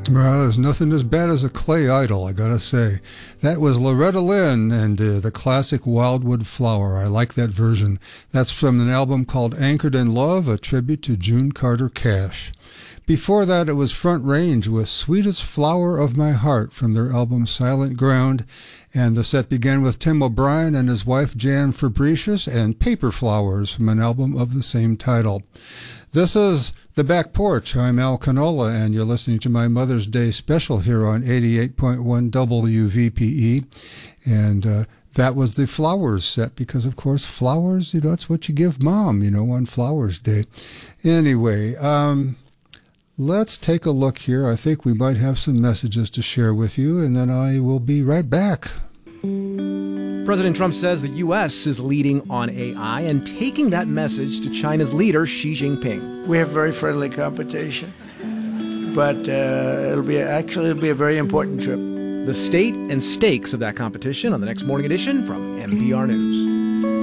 Well, there's nothing as bad as a clay idol, I gotta say. That was Loretta Lynn and the classic Wildwood Flower. I like that version. That's from an album called Anchored in Love, a tribute to June Carter Cash. Before that, it was Front Range with Sweetest Flower of My Heart from their album Silent Ground. And the set began with Tim O'Brien and his wife Jan Fabricius and Paper Flowers from an album of the same title. This is The Back Porch. I'm Al Canola, and you're listening to my Mother's Day special here on 88.1 WVPE. And that was the flowers set because, of course, flowers, that's what you give Mom, on Flowers Day. Anyway, let's take a look here. I think we might have some messages to share with you, and then I will be right back. President Trump says the U.S. is leading on AI and taking that message to China's leader, Xi Jinping. We have very friendly competition, but it'll be a very important trip. The state and stakes of that competition on the next Morning Edition from NPR News.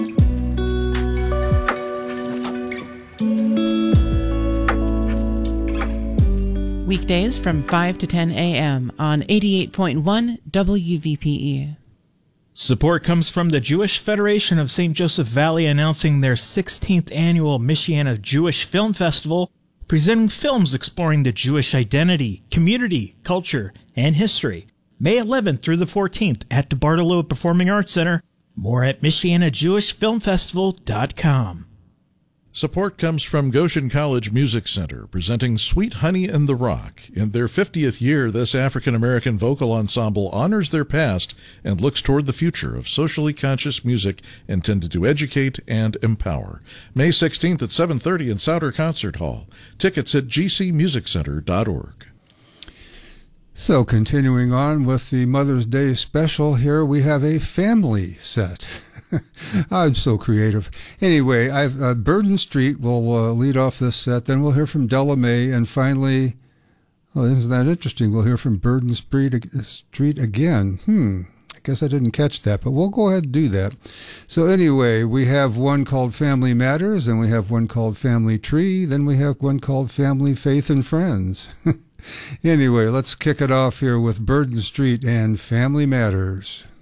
Weekdays from 5 to 10 a.m. on 88.1 WVPE. Support comes from the Jewish Federation of St. Joseph Valley announcing their 16th annual Michiana Jewish Film Festival, presenting films exploring the Jewish identity, community, culture, and history. May 11th through the 14th at the Bartolo Performing Arts Center. More at MichianaJewishFilmFestival.com. Support comes from Goshen College Music Center, presenting Sweet Honey and the Rock. In their 50th year, this African-American vocal ensemble honors their past and looks toward the future of socially conscious music intended to educate and empower. May 16th at 7:30 in Souter Concert Hall. Tickets at gcmusiccenter.org. So continuing on with the Mother's Day special here, we have a family set. I'm so creative. Anyway, Burden Street will lead off this set. Then we'll hear from Della Mae. And finally, isn't that interesting? We'll hear from Burden Street again. I guess I didn't catch that, but we'll go ahead and do that. So anyway, we have one called Family Matters, and we have one called Family Tree. Then we have one called Family, Faith, and Friends. Anyway, let's kick it off here with Burden Street and Family Matters.